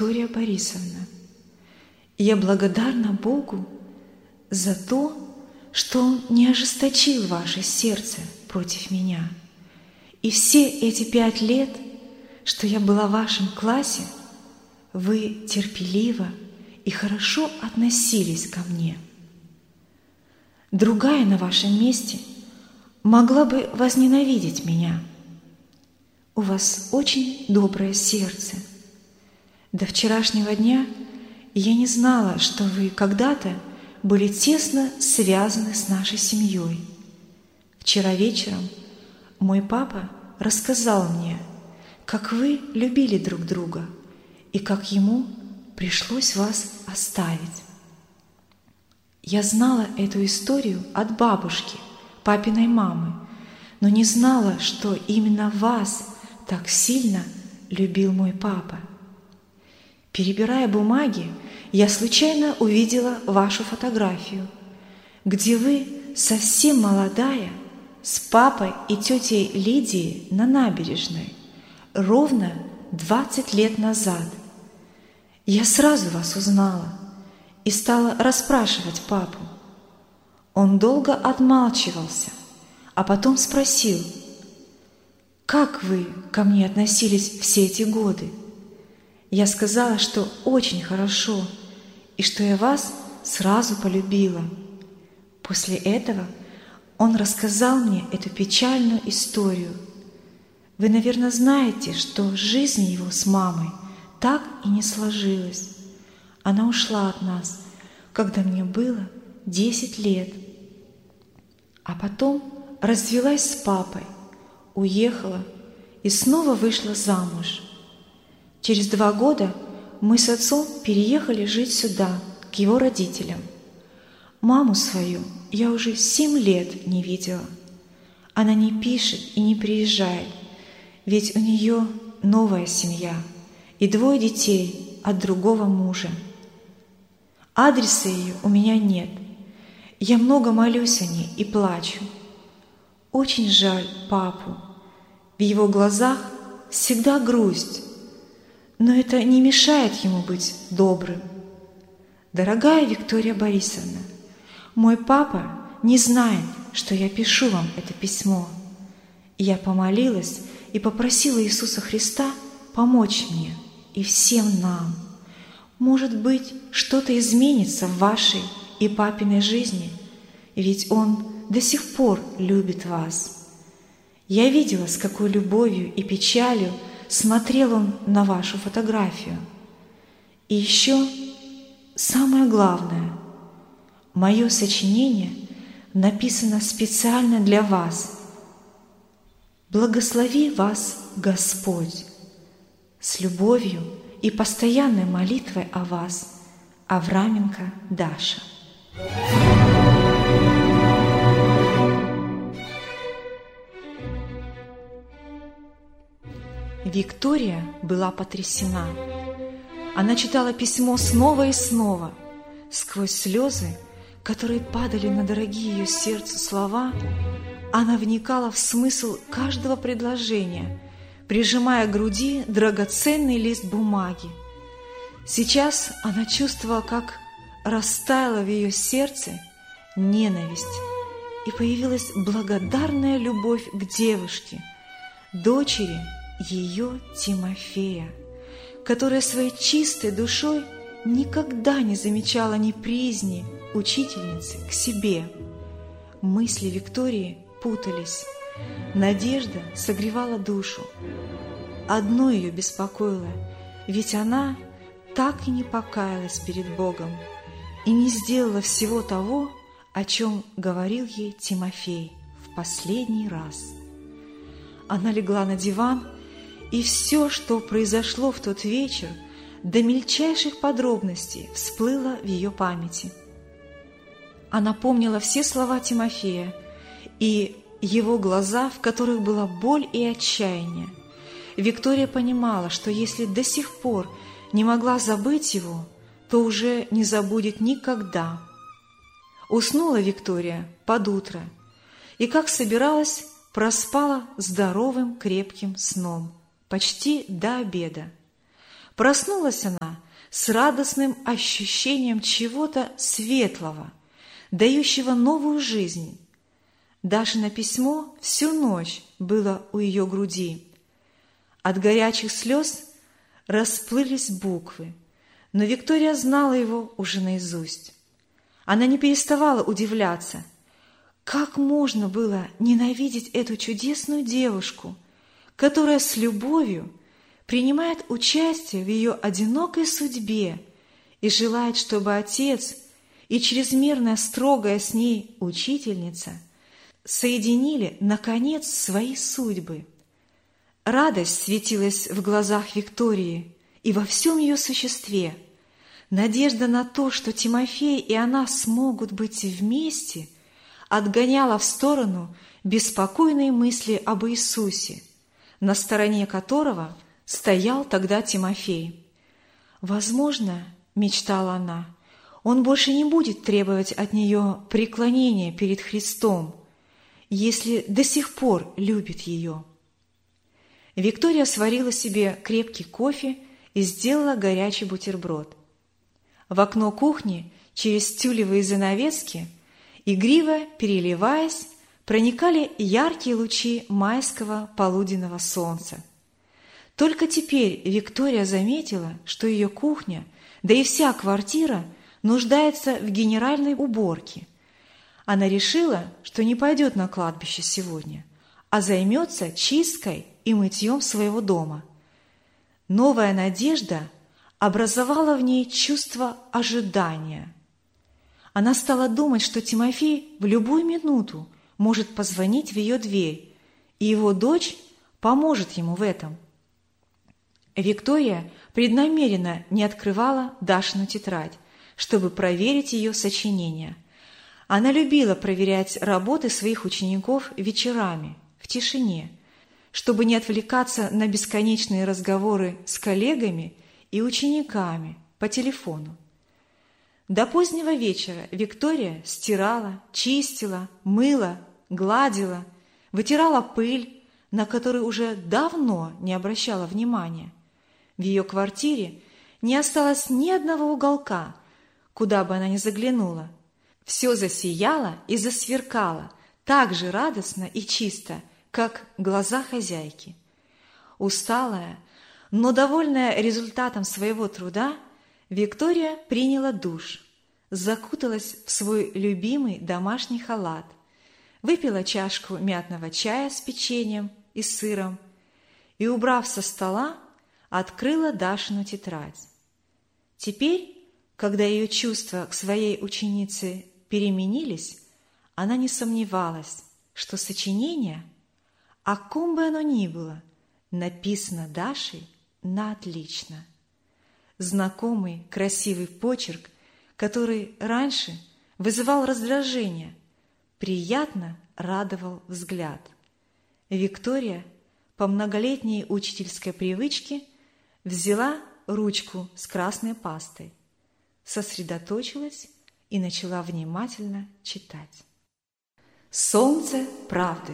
Виктория Борисовна. Я благодарна Богу за то, что Он не ожесточил ваше сердце против меня. И все эти 5 лет, что я была в вашем классе, вы терпеливо и хорошо относились ко мне. Другая на вашем месте могла бы возненавидеть меня. У вас очень доброе сердце. До вчерашнего дня я не знала, что вы когда-то были тесно связаны с нашей семьей. Вчера вечером мой папа рассказал мне, как вы любили друг друга и как ему пришлось вас оставить. Я знала эту историю от бабушки, папиной мамы, но не знала, что именно вас так сильно любил мой папа. Перебирая бумаги, я случайно увидела вашу фотографию, где вы совсем молодая, с папой и тетей Лидией на набережной, ровно 20 лет назад. Я сразу вас узнала и стала расспрашивать папу. Он долго отмалчивался, а потом спросил: «Как вы ко мне относились все эти годы?» Я сказала, что очень хорошо, и что я вас сразу полюбила. После этого он рассказал мне эту печальную историю. Вы, наверное, знаете, что жизнь его с мамой так и не сложилась. Она ушла от нас, когда мне было 10 лет. А потом развелась с папой, уехала и снова вышла замуж. Через 2 года мы с отцом переехали жить сюда, к его родителям. Маму свою я уже 7 лет не видела. Она не пишет и не приезжает, ведь у нее новая семья и 2 детей от другого мужа. Адреса ее у меня нет. Я много молюсь о ней и плачу. Очень жаль папу. В его глазах всегда грусть, но это не мешает ему быть добрым. Дорогая Виктория Борисовна, мой папа не знает, что я пишу вам это письмо. Я помолилась и попросила Иисуса Христа помочь мне и всем нам. Может быть, что-то изменится в вашей и папиной жизни, ведь Он до сих пор любит вас. Я видела, с какой любовью и печалью смотрел Он на вашу фотографию. И еще самое главное, мое сочинение написано специально для вас. Благослови вас Господь! С любовью и постоянной молитвой о вас, Авраменко Даша. Виктория была потрясена. Она читала письмо снова и снова. Сквозь слезы, которые падали на дорогие ее сердцу слова, она вникала в смысл каждого предложения, прижимая к груди драгоценный лист бумаги. Сейчас она чувствовала, как растаяла в ее сердце ненависть, и появилась благодарная любовь к девушке, дочери ее Тимофея, которая своей чистой душой никогда не замечала неприязни учительницы к себе. Мысли Виктории путались, надежда согревала душу. Одно ее беспокоило, ведь она так и не покаялась перед Богом и не сделала всего того, о чем говорил ей Тимофей в последний раз. Она легла на диван, и все, что произошло в тот вечер, до мельчайших подробностей всплыло в ее памяти. Она помнила все слова Тимофея и его глаза, в которых была боль и отчаяние. Виктория понимала, что если до сих пор не могла забыть его, то уже не забудет никогда. Уснула Виктория под утро и, как собиралась, проспала здоровым крепким сном почти до обеда. Проснулась она с радостным ощущением чего-то светлого, дающего новую жизнь. Дашино письмо всю ночь было у ее груди. От горячих слез расплылись буквы, но Виктория знала его уже наизусть. Она не переставала удивляться, как можно было ненавидеть эту чудесную девушку, которая с любовью принимает участие в ее одинокой судьбе и желает, чтобы отец и чрезмерно строгая с ней учительница соединили, наконец, свои судьбы. Радость светилась в глазах Виктории и во всем ее существе. Надежда на то, что Тимофей и она смогут быть вместе, отгоняла в сторону беспокойные мысли об Иисусе, на стороне которого стоял тогда Тимофей. «Возможно, — мечтала она, — он больше не будет требовать от нее преклонения перед Христом, если до сих пор любит ее». Виктория сварила себе крепкий кофе и сделала горячий бутерброд. В окно кухни через тюлевые занавески, игриво переливаясь, проникали яркие лучи майского полуденного солнца. Только теперь Виктория заметила, что ее кухня, да и вся квартира, нуждается в генеральной уборке. Она решила, что не пойдет на кладбище сегодня, а займется чисткой и мытьем своего дома. Новая надежда образовала в ней чувство ожидания. Она стала думать, что Тимофей в любую минуту может позвонить в ее дверь, и его дочь поможет ему в этом. Виктория преднамеренно не открывала Дашину тетрадь, чтобы проверить ее сочинения. Она любила проверять работы своих учеников вечерами, в тишине, чтобы не отвлекаться на бесконечные разговоры с коллегами и учениками по телефону. До позднего вечера Виктория стирала, чистила, мыла, гладила, вытирала пыль, на которую уже давно не обращала внимания. В ее квартире не осталось ни одного уголка, куда бы она ни заглянула. Все засияло и засверкало так же радостно и чисто, как глаза хозяйки. Усталая, но довольная результатом своего труда, Виктория приняла душ, закуталась в свой любимый домашний халат, выпила чашку мятного чая с печеньем и сыром и, убрав со стола, открыла Дашину тетрадь. Теперь, когда ее чувства к своей ученице переменились, она не сомневалась, что сочинение, о ком бы оно ни было, написано Дашей на отлично. Знакомый красивый почерк, который раньше вызывал раздражение, приятно радовал взгляд. Виктория по многолетней учительской привычке взяла ручку с красной пастой, сосредоточилась и начала внимательно читать. Солнце правды.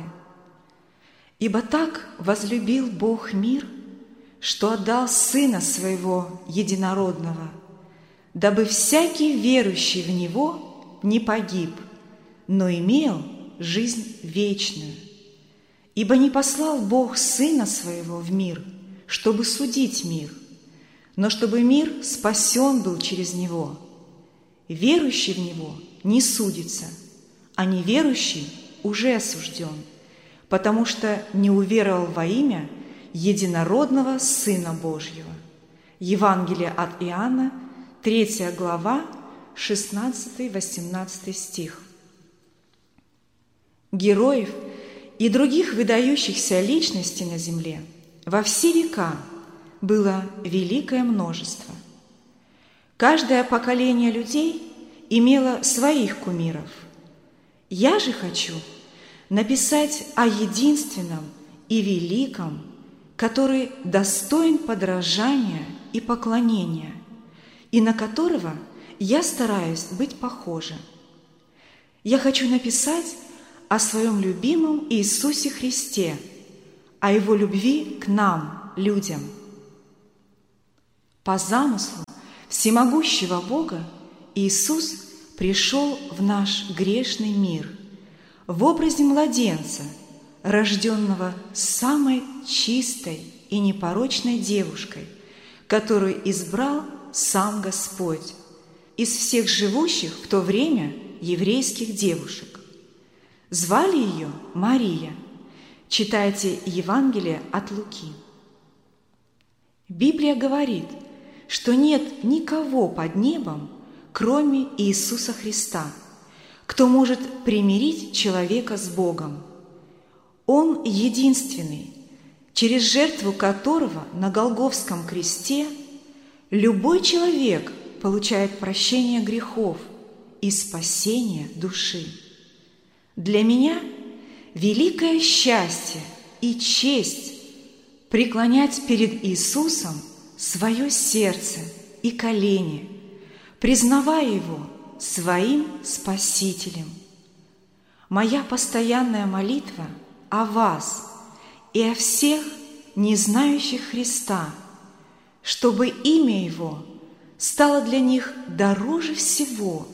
Ибо так возлюбил Бог мир, что отдал Сына Своего Единородного, дабы всякий верующий в Него не погиб, но имел жизнь вечную. Ибо не послал Бог Сына Своего в мир, чтобы судить мир, но чтобы мир спасен был через Него. Верующий в Него не судится, а неверующий уже осужден, потому что не уверовал во имя Единородного Сына Божьего. Евангелие от Иоанна, 3 глава, 16-18 стих. Героев и других выдающихся личностей на земле во все века было великое множество. Каждое поколение людей имело своих кумиров. Я же хочу написать о единственном и великом, который достоин подражания и поклонения, и на которого я стараюсь быть похожа. Я хочу написать о своем любимом Иисусе Христе, о Его любви к нам, людям. По замыслу всемогущего Бога Иисус пришел в наш грешный мир в образе младенца, рожденного самой чистой и непорочной девушкой, которую избрал сам Господь из всех живущих в то время еврейских девушек. Звали ее Мария. Читайте Евангелие от Луки. Библия говорит, что нет никого под небом, кроме Иисуса Христа, кто может примирить человека с Богом. Он единственный, через жертву которого на Голгофском кресте любой человек получает прощение грехов и спасение души. Для меня великое счастье и честь преклонять перед Иисусом свое сердце и колени, признавая Его своим Спасителем. Моя постоянная молитва о вас и о всех, не знающих Христа, чтобы имя Его стало для них дороже всего.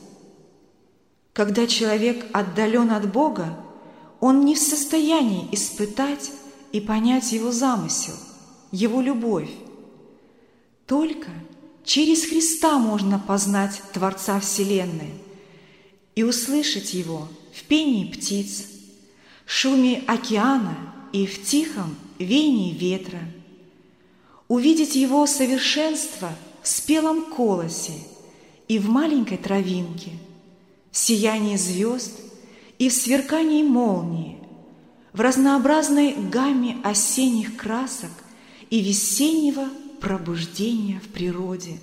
Когда человек отдален от Бога, он не в состоянии испытать и понять Его замысел, Его любовь. Только через Христа можно познать Творца Вселенной и услышать Его в пении птиц, шуме океана и в тихом веянии ветра, увидеть Его совершенство в спелом колосе и в маленькой травинке, в сиянии звезд и в сверкании молнии, в разнообразной гамме осенних красок и весеннего пробуждения в природе.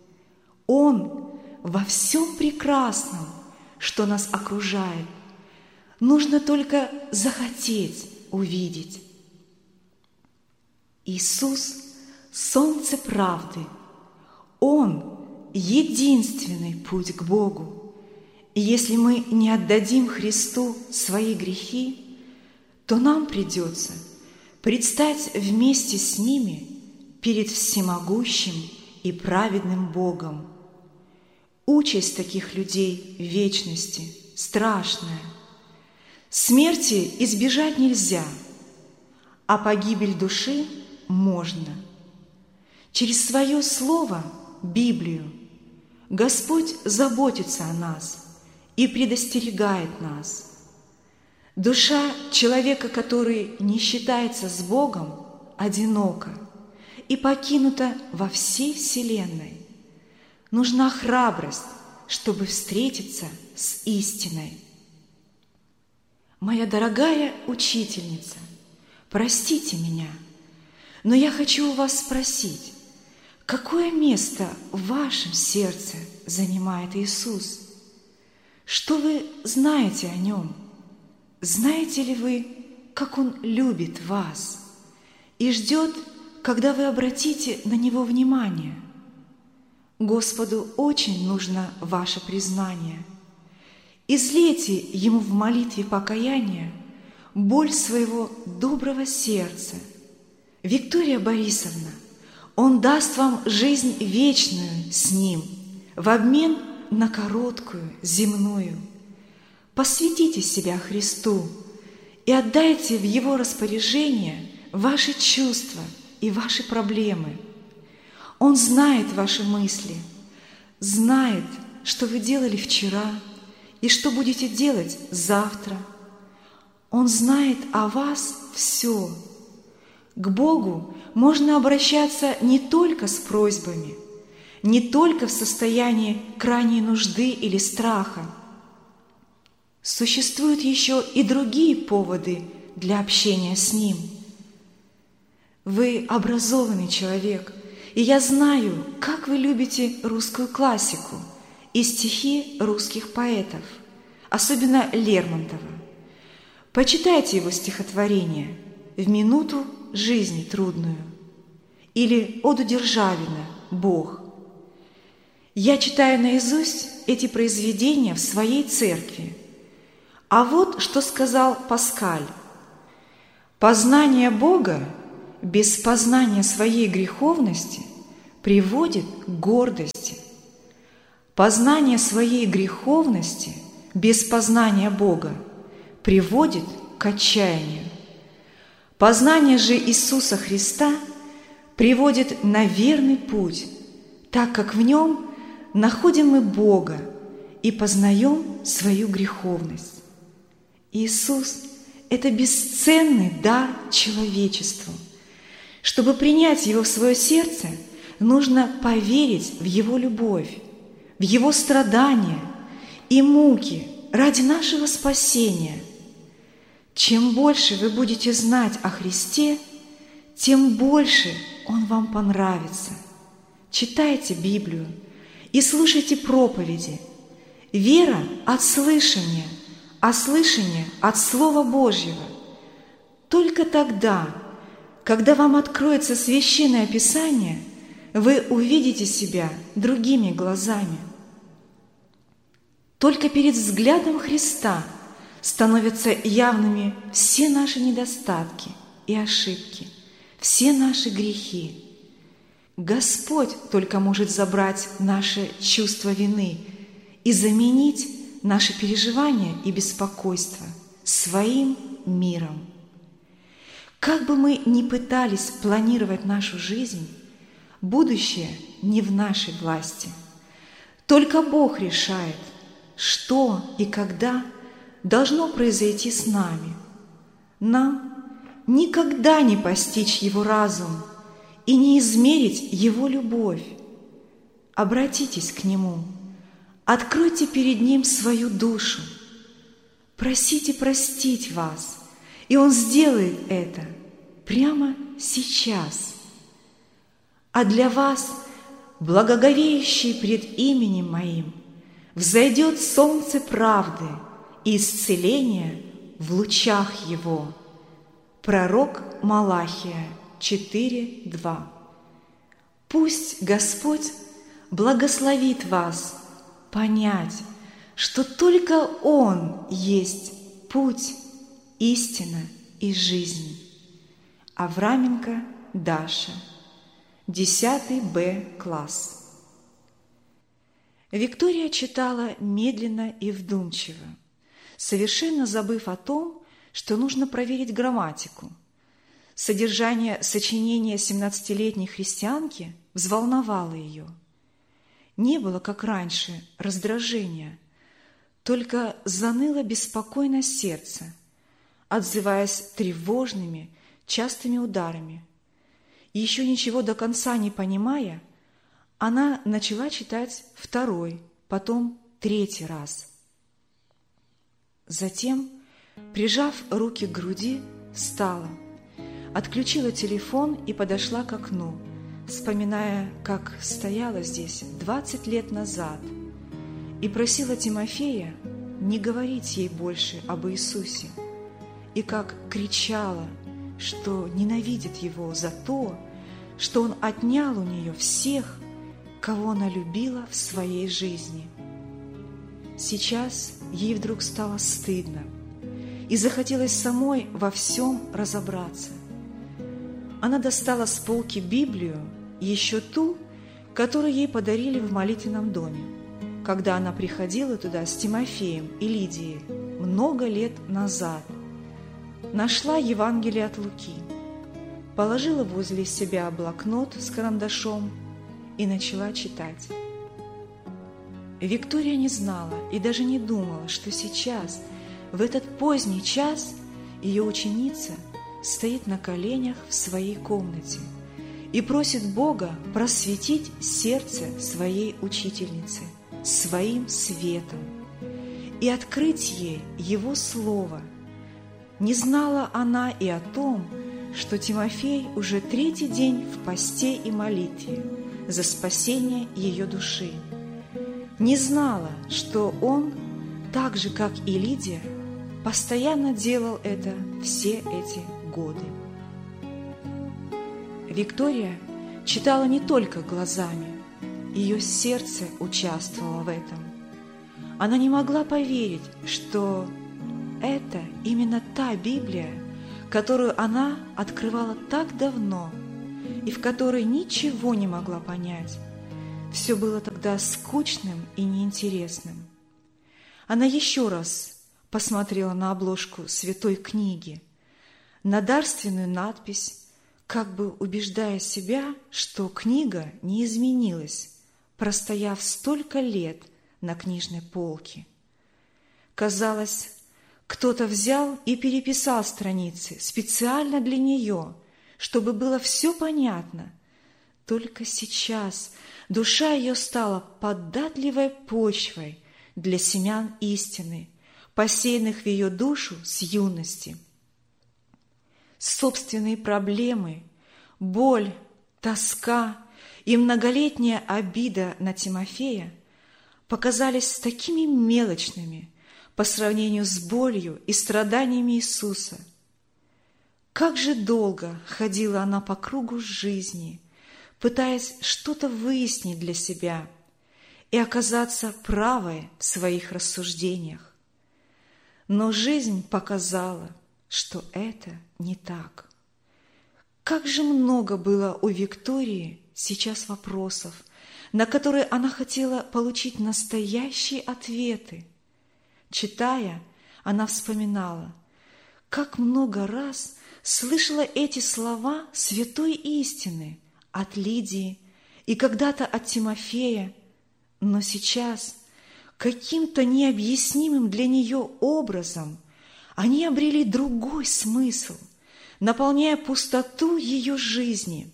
Он во всем прекрасном, что нас окружает, нужно только захотеть увидеть. Иисус – солнце правды. Он – единственный путь к Богу. И если мы не отдадим Христу свои грехи, то нам придется предстать вместе с ними перед всемогущим и праведным Богом. Участь таких людей в вечности страшная. Смерти избежать нельзя, а погибель души можно. Через свое Слово, Библию, Господь заботится о нас и предостерегает нас. Душа человека, который не считается с Богом, одинока и покинута во всей вселенной. Нужна храбрость, чтобы встретиться с истиной. Моя дорогая учительница, простите меня, но я хочу у вас спросить, какое место в вашем сердце занимает Иисус? Что вы знаете о Нем? Знаете ли вы, как Он любит вас и ждет, когда вы обратите на Него внимание? Господу очень нужно ваше признание. Излейте Ему в молитве покаяния боль своего доброго сердца. Виктория Борисовна, Он даст вам жизнь вечную с Ним в обмен на короткую земную. Посвятите себя Христу и отдайте в Его распоряжение ваши чувства и ваши проблемы. Он знает ваши мысли, знает, что вы делали вчера и что будете делать завтра. Он знает о вас все. К Богу можно обращаться не только с просьбами, не только в состоянии крайней нужды или страха. Существуют еще и другие поводы для общения с Ним. Вы образованный человек, и я знаю, как вы любите русскую классику и стихи русских поэтов, особенно Лермонтова. Почитайте его стихотворение «В минуту жизни трудную» или «Оду Державина «Бог». Я читаю наизусть эти произведения в своей церкви. А вот что сказал Паскаль. «Познание Бога без познания своей греховности приводит к гордости. Познание своей греховности без познания Бога приводит к отчаянию. Познание же Иисуса Христа приводит на верный путь, так как в Нем находим мы Бога и познаем свою греховность. Иисус – это бесценный дар человечеству. Чтобы принять Его в свое сердце, нужно поверить в Его любовь, в Его страдания и муки ради нашего спасения. Чем больше вы будете знать о Христе, тем больше Он вам понравится. Читайте Библию и слушайте проповеди. Вера от слышания, а слышание от Слова Божьего. Только тогда, когда вам откроется Священное Писание, вы увидите себя другими глазами. Только перед взглядом Христа становятся явными все наши недостатки и ошибки, все наши грехи. Господь только может забрать наше чувство вины и заменить наши переживания и беспокойства своим миром. Как бы мы ни пытались планировать нашу жизнь, будущее не в нашей власти. Только Бог решает, что и когда должно произойти с нами. Нам никогда не постичь Его разум и не измерить Его любовь. Обратитесь к Нему, откройте перед Ним свою душу, просите простить вас, и Он сделает это прямо сейчас. А для вас, благоговеющие пред именем Моим, взойдет солнце правды и исцеления в лучах Его. Пророк Малахия 4:2. Пусть Господь благословит вас понять, что только Он есть путь, истина и жизнь. Авраменко Даша, 10 Б класс. Виктория читала медленно и вдумчиво, совершенно забыв о том, что нужно проверить грамматику. Содержание сочинения 17-летней христианки взволновало ее. Не было, как раньше, раздражения, только заныло беспокойно сердце, отзываясь тревожными, частыми ударами. Еще ничего до конца не понимая, она начала читать второй, потом третий раз. Затем, прижав руки к груди, встала, отключила телефон и подошла к окну, вспоминая, как стояла здесь 20 лет назад и просила Тимофея не говорить ей больше об Иисусе, и как кричала, что ненавидит его за то, что он отнял у нее всех, кого она любила в своей жизни. Сейчас ей вдруг стало стыдно, и захотелось самой во всем разобраться. Она достала с полки Библию, еще ту, которую ей подарили в молитвенном доме, когда она приходила туда с Тимофеем и Лидией много лет назад. Нашла Евангелие от Луки, положила возле себя блокнот с карандашом и начала читать. Виктория не знала и даже не думала, что сейчас, в этот поздний час, ее ученица стоит на коленях в своей комнате и просит Бога просветить сердце своей учительницы своим светом и открыть ей Его Слово. Не знала она и о том, что Тимофей уже 3-й день в посте и молитве за спасение ее души. Не знала, что он, так же, как и Лидия, постоянно делал это все эти годы. Виктория читала не только глазами, ее сердце участвовало в этом. Она не могла поверить, что это именно та Библия, которую она открывала так давно, и в которой ничего не могла понять. Все было тогда скучным и неинтересным. Она еще раз посмотрела на обложку святой книги, на дарственную надпись, как бы убеждая себя, что книга не изменилась, простояв столько лет на книжной полке. Казалось, кто-то взял и переписал страницы специально для нее, чтобы было все понятно. Только сейчас душа ее стала податливой почвой для семян истины, посеянных в ее душу с юности. Собственные проблемы, боль, тоска и многолетняя обида на Тимофея показались такими мелочными по сравнению с болью и страданиями Иисуса. Как же долго ходила она по кругу жизни, пытаясь что-то выяснить для себя и оказаться правой в своих рассуждениях. Но жизнь показала, что это не так. Как же много было у Виктории сейчас вопросов, на которые она хотела получить настоящие ответы. Читая, она вспоминала, как много раз слышала эти слова святой истины от Лидии и когда-то от Тимофея, но сейчас каким-то необъяснимым для нее образом они обрели другой смысл, наполняя пустоту ее жизни.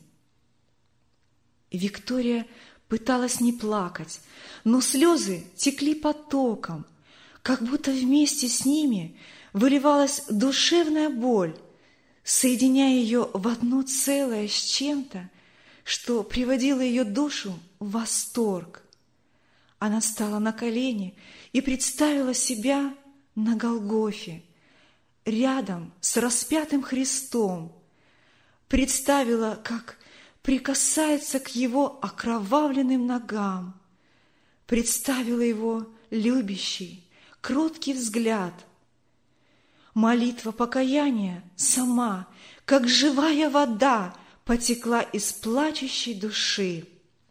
Виктория пыталась не плакать, но слезы текли потоком, как будто вместе с ними выливалась душевная боль, соединяя ее в одно целое с чем-то, что приводило ее душу в восторг. Она стала на колени и представила себя на Голгофе, рядом с распятым Христом, представила, как прикасается к его окровавленным ногам, представила его любящий, кроткий взгляд. Молитва покаяния сама, как живая вода, потекла из плачущей души.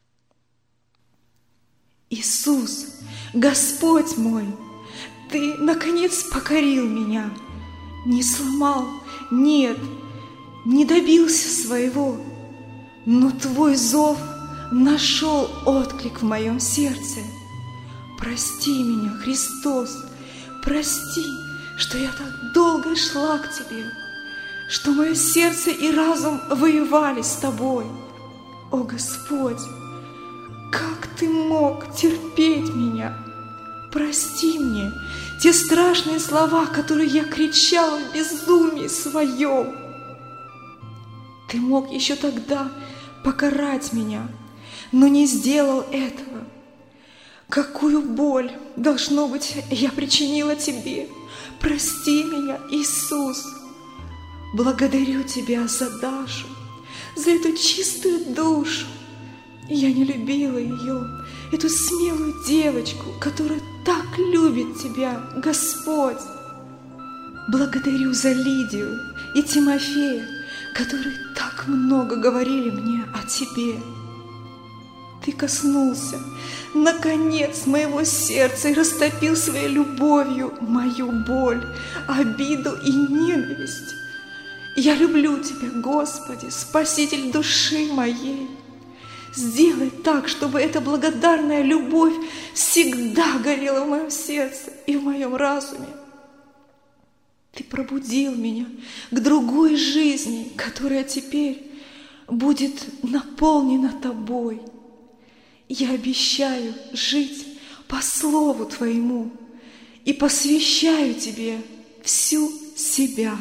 «Иисус, Господь мой, Ты, наконец, покорил меня, не сломал, нет, не добился своего, но Твой зов нашел отклик в моем сердце. Прости меня, Христос, прости, что я так долго шла к Тебе, что мое сердце и разум воевали с Тобой. О, Господь, как Ты мог терпеть меня? Прости мне те страшные слова, которые я кричала в безумии своем. Ты мог еще тогда покарать меня, но не сделал этого. Какую боль, должно быть, я причинила Тебе. Прости меня, Иисус. Благодарю Тебя за Дашу, за эту чистую душу. Я не любила ее, эту смелую девочку, которая так любит Тебя, Господь. Благодарю за Лидию и Тимофея, которые так много говорили мне о Тебе. Ты коснулся, наконец, моего сердца и растопил своей любовью мою боль, обиду и ненависть. Я люблю Тебя, Господи, Спаситель души моей. Сделай так, чтобы эта благодарная любовь всегда горела в моем сердце и в моем разуме. Ты пробудил меня к другой жизни, которая теперь будет наполнена Тобой. Я обещаю жить по Слову Твоему и посвящаю Тебе всю себя.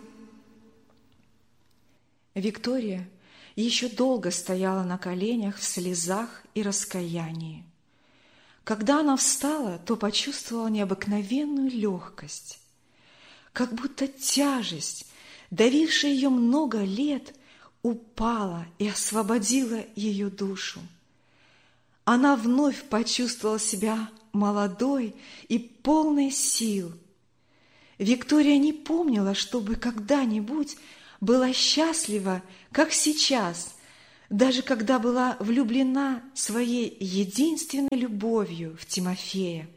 Виктория еще долго стояла на коленях в слезах и раскаянии. Когда она встала, то почувствовала необыкновенную легкость, как будто тяжесть, давившая ее много лет, упала и освободила ее душу. Она вновь почувствовала себя молодой и полной сил. Виктория не помнила, чтобы когда-нибудь была счастлива, как сейчас, даже когда была влюблена своей единственной любовью в Тимофея.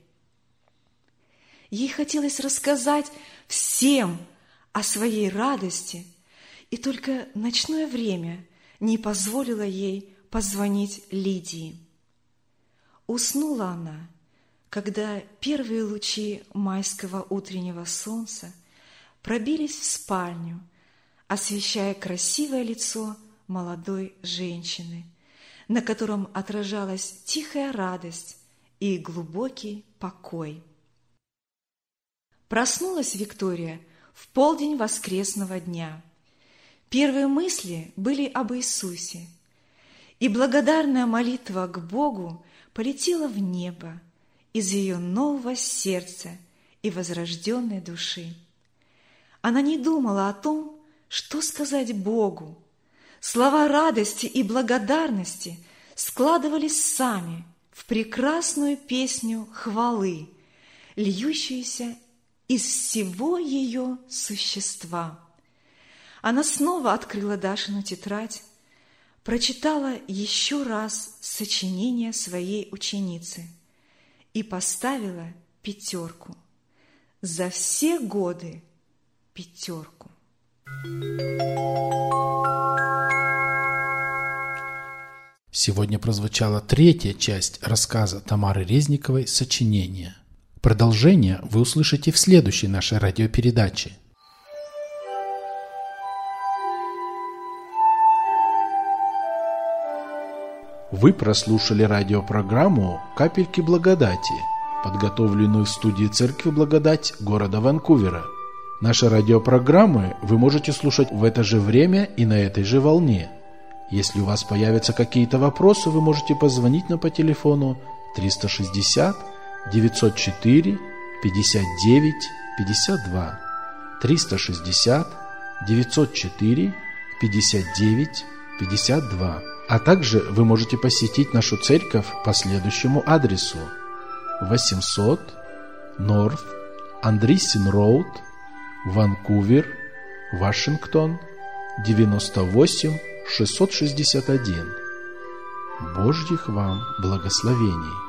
Ей хотелось рассказать всем о своей радости, и только ночное время не позволило ей позвонить Лидии. Уснула она, когда первые лучи майского утреннего солнца пробились в спальню, освещая красивое лицо молодой женщины, на котором отражалась тихая радость и глубокий покой. Проснулась Виктория в полдень воскресного дня. Первые мысли были об Иисусе, и благодарная молитва к Богу полетела в небо из ее нового сердца и возрожденной души. Она не думала о том, что сказать Богу. Слова радости и благодарности складывались сами в прекрасную песню хвалы, льющуюся из всего ее существа. Она снова открыла Дашину тетрадь, прочитала еще раз сочинение своей ученицы и поставила 5. За все годы 5. Сегодня прозвучала 3-я часть рассказа Тамары Резниковой «Сочинение». Продолжение вы услышите в следующей нашей радиопередаче. Вы прослушали радиопрограмму «Капельки благодати», подготовленную в студии Церкви Благодать города Ванкувера. Наши радиопрограммы вы можете слушать в это же время и на этой же волне. Если у вас появятся какие-то вопросы, вы можете позвонить нам по телефону 360 904 59 52 360 904 59 52. А также вы можете посетить нашу церковь по следующему адресу: 800 North Andreessen Road, Ванкувер, Вашингтон, 98661. Божьих вам благословений!